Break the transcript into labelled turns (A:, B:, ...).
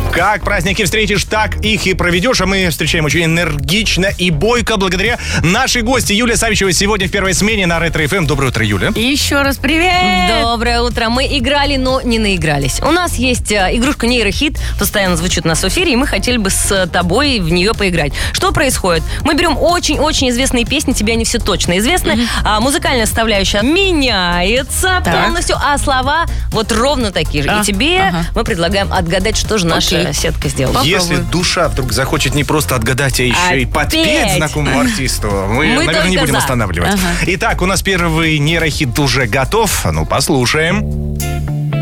A: Как праздники встретишь, так их и проведешь. А мы встречаем очень энергично и бойко благодаря нашей гости Юлия Савичева сегодня в первой смене на Ретро-ФМ. Доброе утро, Юля.
B: Еще раз привет!
C: Доброе утро. Мы играли, но не наигрались. У нас есть игрушка «Нейрохит», постоянно звучит у нас в эфире, и мы хотели бы с тобой в нее поиграть. Что происходит? Мы берем очень-очень известные песни, тебе они все точно известны. Музыкальная составляющая меняется полностью, а слова вот ровно такие же. И тебе мы предлагаем отгадать, что же наша сетка сделала.
A: Если душа вдруг захочет не просто отгадать, а еще и подпеть знакомому артисту, мы наверное, не будем останавливать. Итак, у нас первый нейрохит уже готов. Ну, послушаем.